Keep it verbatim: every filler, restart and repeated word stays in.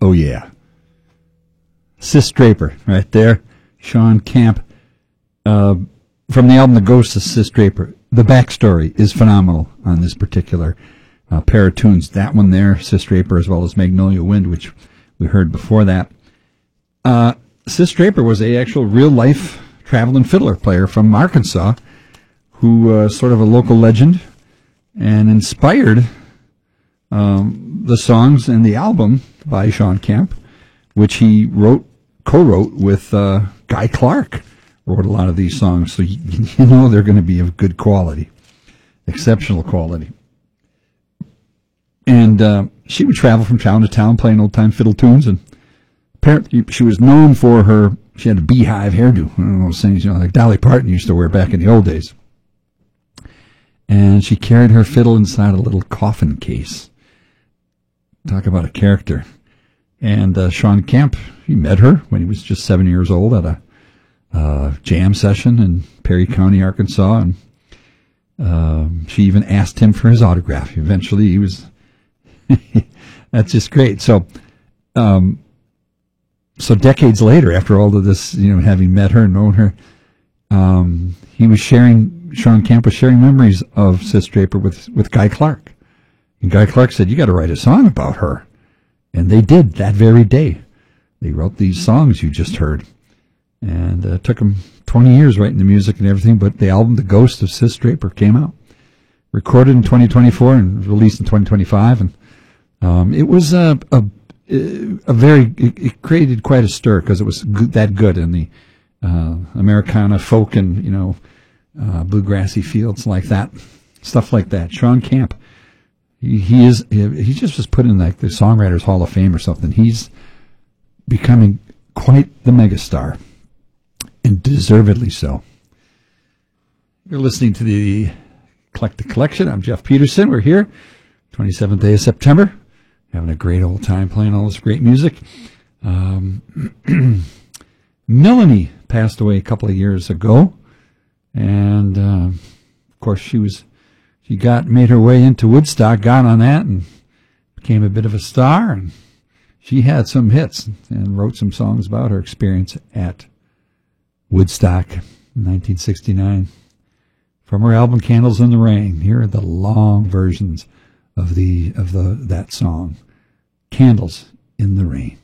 Oh, yeah. Sis Draper, right there. Shawn Camp. Uh, from the album The Ghost of Sis Draper. The backstory is phenomenal on this particular uh, pair of tunes. That one there, Sis Draper, as well as Magnolia Wind, which we heard before that. Uh, Sis Draper was a actual real-life traveling fiddler player from Arkansas who was uh, sort of a local legend and inspired um, the songs and the album by Shawn Camp, which he wrote, co-wrote with uh, Guy Clark. Wrote a lot of these songs, so you, you know they're going to be of good quality, exceptional quality. And uh, she would travel from town to town playing old-time fiddle tunes, and apparently she was known for her, she had a beehive hairdo, I don't know, those things, you know, like Dolly Parton used to wear back in the old days. And she carried her fiddle inside a little coffin case. Talk about a character. And uh, Shawn Camp, he met her when he was just seven years old at a uh, jam session in Perry County, Arkansas, and um, she even asked him for his autograph. Eventually, he was, that's just great. So, um, so decades later, after all of this, you know, having met her and known her, um, he was sharing, Shawn Camp was sharing memories of Sis Draper with, with Guy Clark. And Guy Clark said, you got to write a song about her. And they did that very day. They wrote these songs you just heard. And uh, it took them twenty years writing the music and everything, but the album The Ghost of Sis Draper came out. Recorded in twenty twenty-four and released in twenty twenty-five. And um, it was a, a, a very, it, it created quite a stir because it was good, that good in the uh, Americana folk and, you know, uh, bluegrassy fields like that. Stuff like that. Shawn Camp. He, he is, he just was put in like the Songwriters Hall of Fame or something. He's becoming quite the megastar. And deservedly so. You're listening to the Eclectic Collection. I'm Jeff Peterson. We're here, twenty-seventh day of September, having a great old time playing all this great music. Um, Melanie passed away a couple of years ago, and uh, of course she was she got made her way into Woodstock, got on that, and became a bit of a star. And she had some hits and wrote some songs about her experience at Woodstock, nineteen sixty-nine. From her album Candles in the Rain, here are the long versions of the of the that song, Candles in the Rain.